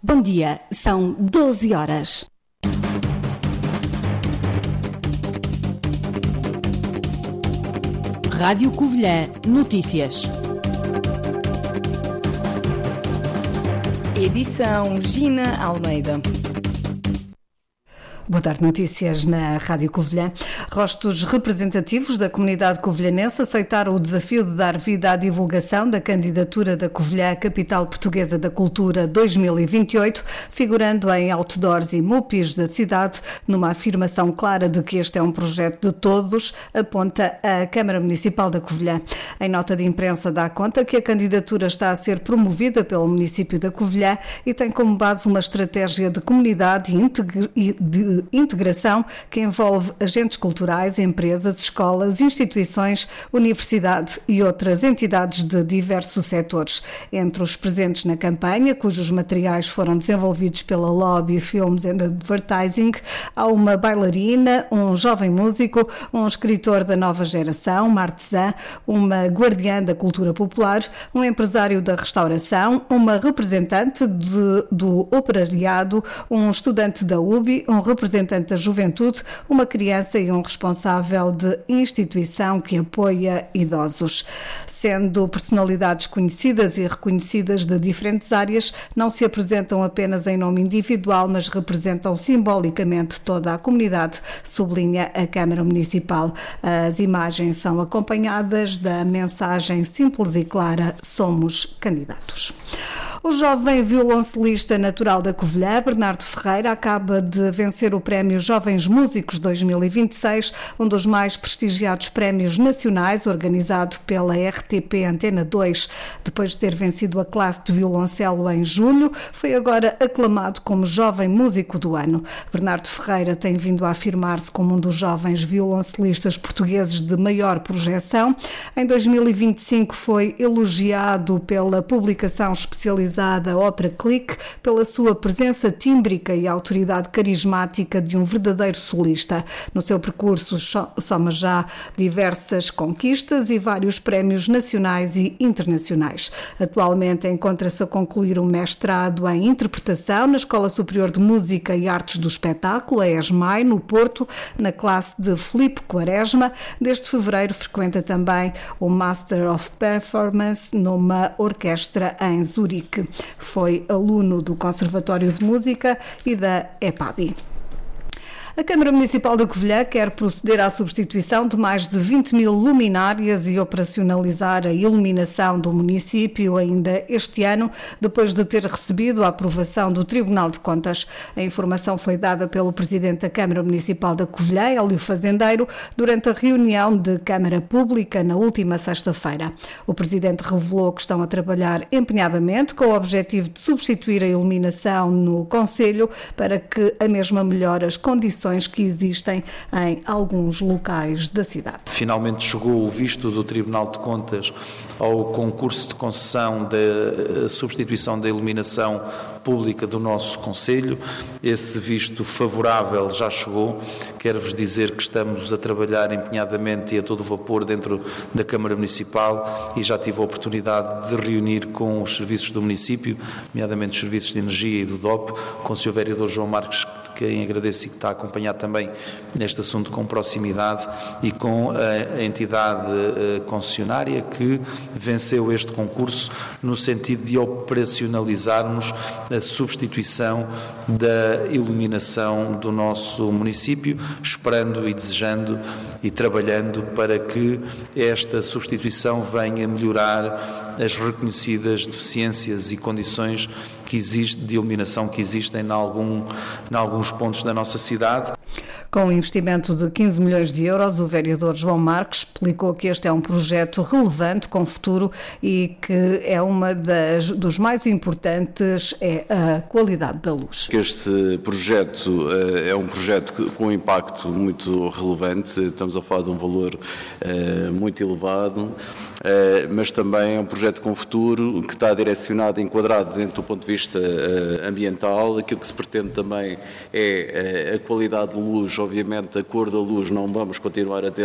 Bom dia, são 12 horas. Rádio Covilhã Notícias. Edição Gina Almeida. Boa tarde, notícias na Rádio Covilhã. Rostos representativos da comunidade covilhanense aceitaram o desafio de dar vida à divulgação da candidatura da Covilhã à Capital Portuguesa da Cultura 2028, figurando em outdoors e mupis da cidade, numa afirmação clara de que este é um projeto de todos, aponta a Câmara Municipal da Covilhã. Em nota de imprensa dá conta que a candidatura está a ser promovida pelo município da Covilhã e tem como base uma estratégia de comunidade e de integração que envolve agentes culturais, empresas, escolas, instituições, universidade e outras entidades de diversos setores. Entre os presentes na campanha, cujos materiais foram desenvolvidos pela Lobby Films and Advertising, há uma bailarina, um jovem músico, um escritor da nova geração, uma artesã, uma guardiã da cultura popular, um empresário da restauração, uma representante do operariado, um estudante da UBI, um representante da juventude, uma criança e um responsável de instituição que apoia idosos. Sendo personalidades conhecidas e reconhecidas de diferentes áreas, não se apresentam apenas em nome individual, mas representam simbolicamente toda a comunidade, sublinha a Câmara Municipal. As imagens são acompanhadas da mensagem simples e clara: somos candidatos. O jovem violoncelista natural da Covilhã, Bernardo Ferreira, acaba de vencer o Prémio Jovens Músicos 2026, um dos mais prestigiados prémios nacionais, organizado pela RTP Antena 2. Depois de ter vencido a classe de violoncelo em julho, foi agora aclamado como Jovem Músico do Ano. Bernardo Ferreira tem vindo a afirmar-se como um dos jovens violoncelistas portugueses de maior projeção. Em 2025 foi elogiado pela publicação especializada Ópera Clique pela sua presença tímbrica e autoridade carismática de um verdadeiro solista. No seu percurso soma já diversas conquistas e vários prémios nacionais e internacionais. Atualmente encontra-se a concluir um mestrado em interpretação na Escola Superior de Música e Artes do Espetáculo, a ESMAI, no Porto, na classe de Filipe Quaresma. Desde fevereiro frequenta também o Master of Performance numa orquestra em Zurique. Foi aluno do Conservatório de Música e da EPABI. A Câmara Municipal da Covilhã quer proceder à substituição de mais de 20 mil luminárias e operacionalizar a iluminação do município ainda este ano, depois de ter recebido a aprovação do Tribunal de Contas. A informação foi dada pelo Presidente da Câmara Municipal da Covilhã, Hélio Fazendeiro, durante a reunião de Câmara Pública na última sexta-feira. O Presidente revelou que estão a trabalhar empenhadamente com o objetivo de substituir a iluminação no Concelho para que a mesma melhore as condições que existem em alguns locais da cidade. Finalmente chegou o visto do Tribunal de Contas ao concurso de concessão da substituição da iluminação pública do nosso concelho. Esse visto favorável já chegou. Quero-vos dizer que estamos a trabalhar empenhadamente e a todo vapor dentro da Câmara Municipal e já tive a oportunidade de reunir com os serviços do município, nomeadamente os serviços de energia e do DOP, com o Sr. Vereador João Marques, quem agradeço e que está a acompanhar também neste assunto com proximidade, e com a entidade concessionária que venceu este concurso no sentido de operacionalizarmos a substituição da iluminação do nosso município, esperando e desejando e trabalhando para que esta substituição venha melhorar as reconhecidas deficiências e condições que de iluminação que existem em alguns pontos da nossa cidade. Com um investimento de 15 milhões de euros, o vereador João Marques explicou que este é um projeto relevante com futuro e que é dos mais importantes é a qualidade da luz. Este projeto é um projeto com um impacto muito relevante, estamos a falar de um valor muito elevado, mas também é um projeto com futuro que está direcionado, enquadrado dentro do ponto de vista ambiental. Aquilo que se pretende também é a qualidade de luz. Obviamente a cor da luz não vamos continuar a ter